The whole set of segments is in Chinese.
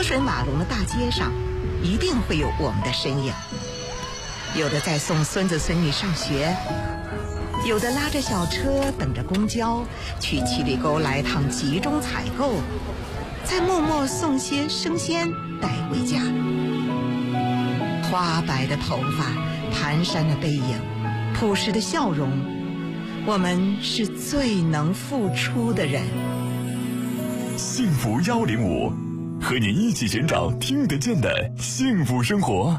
水马龙的大街上，一定会有我们的身影。有的在送孙子孙女上学，有的拉着小车等着公交去七里沟来趟集中采购，再默默送些生鲜带回家。花白的头发，蹒跚的背影，朴实的笑容，我们是最能付出的人。 幸福105，和你一起寻找听得见的幸福生活。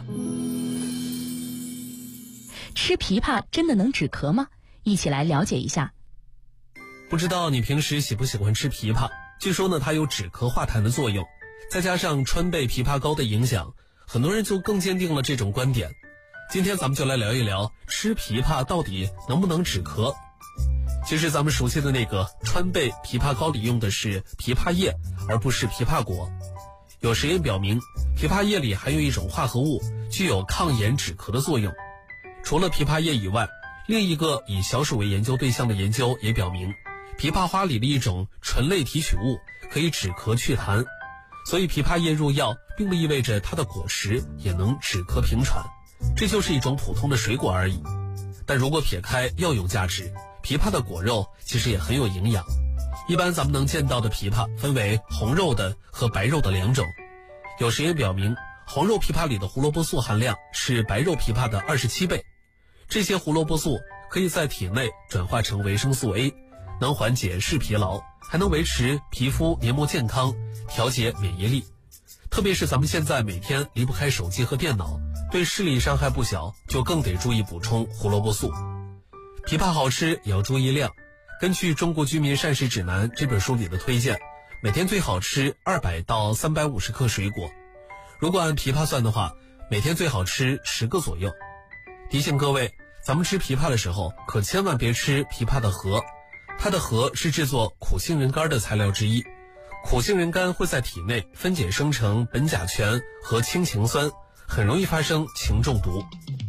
吃枇杷真的能止咳吗？一起来了解一下。 不知道你平时喜不喜欢吃枇杷？据说呢，它有止咳化痰的作用，再加上川贝枇杷膏的影响，很多人就更坚定了这种观点。今天咱们就来聊一聊吃枇杷到底能不能止咳。其实咱们熟悉的那个川贝枇杷膏里用的是枇杷叶，而不是枇杷果。有实验表明，枇杷叶里含有一种化合物，具有抗炎止咳的作用。除了枇杷叶以外，另一个以小鼠为研究对象的研究也表明，枇杷花里的一种醇类提取物可以止咳祛痰。所以枇杷叶入药并不意味着它的果实也能止咳平喘，这就是一种普通的水果而已。但如果撇开药用价值，枇杷的果肉其实也很有营养。一般咱们能见到的枇杷分为红肉的和白肉的两种。有实验表明，红肉枇杷里的胡萝卜素含量是白肉枇杷的27倍。这些胡萝卜素可以在体内转化成维生素 A， 能缓解视疲劳，还能维持皮肤黏膜健康，调节免疫力。特别是咱们现在每天离不开手机和电脑，对视力伤害不小，就更得注意补充胡萝卜素。枇杷好吃也要注意量。根据《中国居民膳食指南》这本书里的推荐，每天最好吃200到350克水果。如果按枇杷算的话，每天最好吃10个左右。提醒各位，咱们吃枇杷的时候可千万别吃枇杷的核，它的核是制作苦杏仁干的材料之一。苦杏仁干会在体内分解生成苯甲醛和氢氰酸，很容易发生氰中毒。